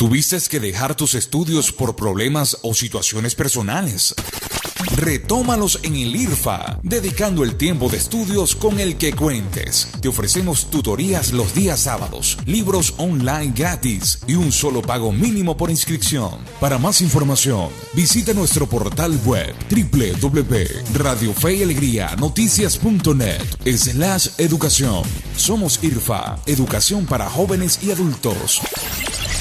¿Tuviste que dejar tus estudios por problemas o situaciones personales? Retómalos en el IRFA, dedicando el tiempo de estudios con el que cuentes. Te ofrecemos tutorías los días sábados, libros online gratis y un solo pago mínimo por inscripción. Para más información, visita nuestro portal web www.radiofeyalegrianoticias.net/educación. Somos IRFA, educación para jóvenes y adultos.